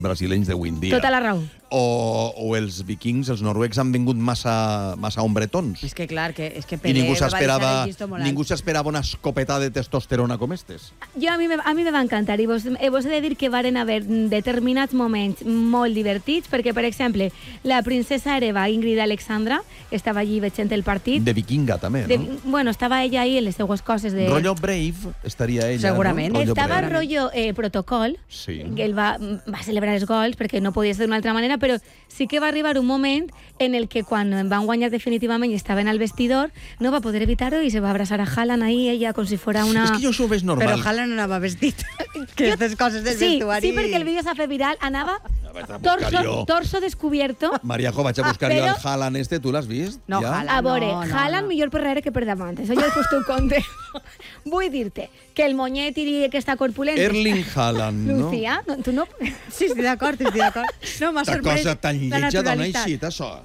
brasilenys d'avui en dia. Tota la raó. O els vikings, els noruecs, han vingut massa hombretons. És que, clar, és que I Pelé ningú va deixar el llistó molt alt. ningú s'esperava una escopetada de testosterona com estes. A mi me va encantar i vos he de dir que varen haver determinats moments molt divertits perquè, per exemple, la princesa hereva Ingrid Alexandra estava allí veient el partit. De vikinga, també, no? Bueno, estava ella ahí en les seues coses de... Rollo Brave estaria ella, Segurament. no? Estava rotllo protocol, Sí. que ell va celebrar els gols perquè no podia ser d'una altra manera, però sí que va arribar un moment en el que quan van guanyar definitivament i estaven al vestidor no va poder evitar-ho i se va abraçar a Haaland ahí, ella com si fora una... És que jo això ho veig normal. Però Haaland no anava vestit. Que aquestes coses del vestuari... Sí, perquè el vídeo s'ha fet viral, anava torso descubierto. Mariajo, vaig a buscar jo el Haaland este, tu l'has vist? No, ja? Haaland. A veure, No. Haaland millor per darrere que per davant. Això ja després t'ho conte. Vull dir-te que el monyet i aquesta corpulenta... Erling Haaland, no? Lucía, no, tu no... Sí, estic d'acord. No, m'ha Esta sorprès cosa tan la lletja dona naturalitat. així, això.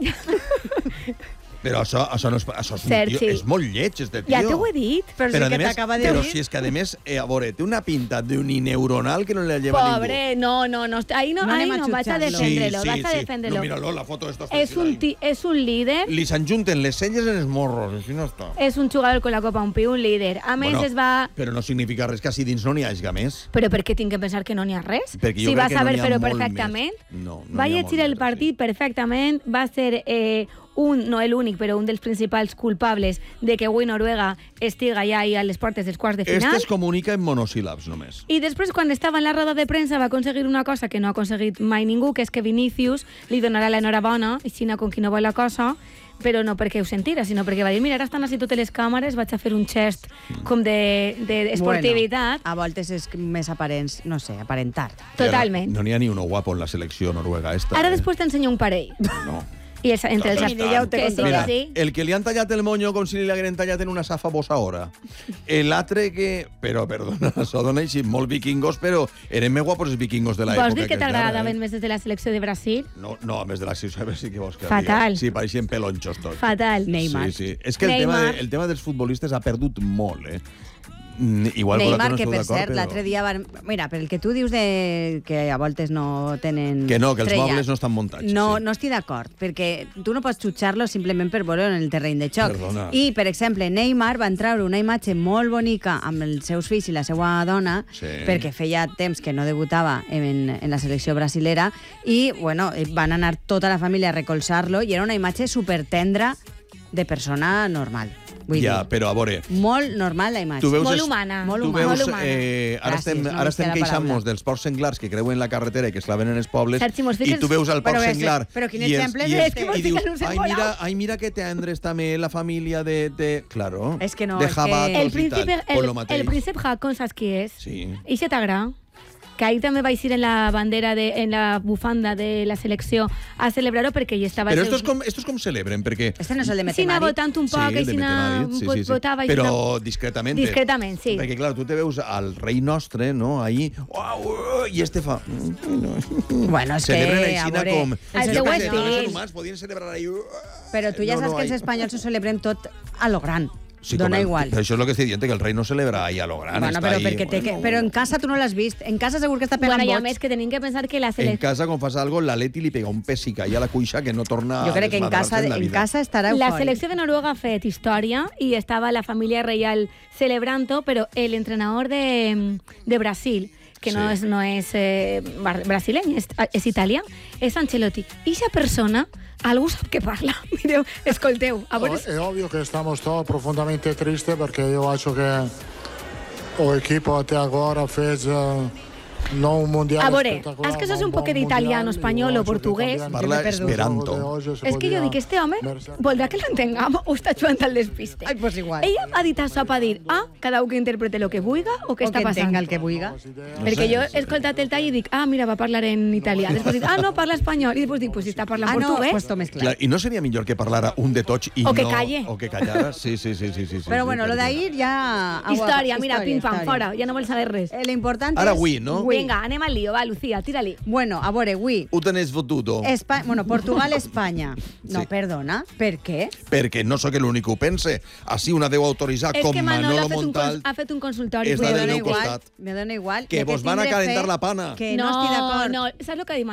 Però això no és... Això és, un Cert, tio, sí. és molt lleig, este tio. Ja t'ho he dit. Però sí a que més, t'acaba de però dir. si és que, a més, a veure, té una pinta d'unineuronal que no le lleva Pobre, no, ahí no vaig a ningú. defendre-lo, vaig a defendre-lo. No, míralo, la foto esta. És un líder, Li s'enjunten les celles en els morros, així no està. és un jugador con la Copa un piu, un líder. A més, es va... Però no significa res que així dins no n'hi hagi més. Però per què tinc que pensar que no n'hi ha res? Perquè jo Si crec va que no saber n'hi ha fer-ho molt perfectament, més. No va n'hi ha llegir molt el més, partit perfectament, va ser no l'únic, però un dels principals culpables de que avui Noruega estiga ja a les portes dels quarts de final. Este es comunica en monosíl·labs, només. I després, quan estava en la roda de premsa, va aconseguir una cosa que no ha aconseguit mai ningú, que és que Vinícius li donarà l'enhorabona, així com qui no vol la cosa, però no perquè ho sentira, sinó perquè va dir, mira, ara estan així totes les càmeres, vaig a fer un gest com d'esportivitat. Bueno, a voltes és més aparents, no sé, aparentar. Totalment. No n'hi ha ni uno guapo en la selecció noruega esta. Ara després t'ensenyo un parell. No. I entre els... Mira, ja ho té que sí, Mira, que sí. el que li han tallat el monyo com si li hagueren tallat en una safa bosaora. L'altre que... Però, perdona, això dona així molt vikingos, però eren més guapos els vikingos de l'època. Vols dir que t'agradaven més des de la selecció de Brasil? No, a més de la selecció, sí que vols que Fatal. diga. Sí, pareixien pelonxos tots. Fatal. Neymar. Sí. És que Neymar. el tema dels futbolistes ha perdut molt, Igual Neymar, no que per d'acord, cert, l'altre dia van... Mira, per el que tu dius de que a voltes no tenen Que no, que els estrella, mobles no estan muntats. No, sí. no estic d'acord, perquè tu no pots jutjar-lo simplement per veure en el terreny de xoc. Perdona. I, per exemple, Neymar va treure una imatge molt bonica amb els seus fills i la seva dona, Sí. perquè feia temps que no debutava en la selecció brasilera, i, bueno, van anar tota la família a recolzar-lo, i era una imatge supertendra de persona normal. Vull Ja, dir, però a veure... molt normal la imatge. Tu veus Molt humana. Molt Tu humana. veus, Molt humana. ara estem Gràcies, no em queixant-nos queda paraula. dels porcs senglars que creuen la carretera i que es claven en els pobles, Sergi, mos i fiques- tu veus el porc Però senglar però quin i exemple és i este? Mos i dius, fiquen uns embolados. mira que tendres també la família de... Claro, És que no, de és que- jabatos El i tal. príncipe, Pues lo mateix. el príncep Hakon, saps qui és? Sí. I se t'agrada? Que ahir també vaig ir en la bandera, en la bufanda de la selecció a celebrar-ho perquè hi estava... Però estos com celebren, perquè... Este no és el de Si anava Metemarit. votant un poc, el i de si Metemarit, sí. votava... Però discretament. Discretament, sí. Perquè, clar, tu te veus al rei nostre, no?, ahí, i este fa... Bueno, és Celebren que, a aixina veure... com... El Jo teu què sé, estil. també són humans, podien celebrar ahí... Però tu ja saps que els espanyols ho celebrem tot a lo gran. Dona igual. Però això és el que estic dient, que el rei no celebra ahí a lo gran. Bueno, està però, ahí, perquè però en casa tu no l'has vist. En casa segur que està pegant Bueno, i a bots. més que tenim que pensar que la En selecció... casa, quan fas algo, la Leti li pega un pessic ahí a la cuixa que no torna Jo crec que a desmadrar-se la en vida. casa estarà La eufòric. selecció de Noruega ha fet història i estava la família reial celebrant-ho, però l'entrenador de Brasil, que no és brasileny, és italià, és Ancelotti. I aquesta persona, algú sap què parla. Mireu, escolteu. A veure... È ovvio che stiamo profondamente triste perché io faccio che l'equipo até agora fez no un mundial A veure, espectacular. és que sos ma un poc bon d'italiano, mundial, espanyol io o faccio che portuguès. cambiando Parla Jo m'he perdut. esperanto. de oggi se És que jo podria dic, este home mercar- voldrà que l'entenguem o està jugant al despiste. Ai, pues igual. Ella ha dit això per dir, cada un que interprete lo que vulga o què O està que passant. entenga el que vulga. Perquè jo he escoltat el tall i dic, mira, va parlar en italià. Després dic, no, parla espanyol. I després dic, pues si està parlant No, portuguès. pues tot més clar. Clar, I no seria millor que parlara un de tots i O que no... calle. O que callara? Sí. Però bueno, lo d'ahir ja... Història, mira, Història, pim-pam, història. fora. Ja no vol saber res. L'important Ara és... avui, no? Vinga, anem al lío, va, Lucía, tira-li. Bueno, a veure, avui... Ho tenés fotuto. Portugal-Espanya. No, Sí. perdona, per què? Perquè no sóc l'únic que ho pense. Així una deu autoritzar És com que Manol Manolo Montal... ha fet un consultori. És la Me del dona meu igual, costat. me dona igual. Que De vos van a tindre calentar fe, la pana. Que no estic d'acord. No, saps el que ha dit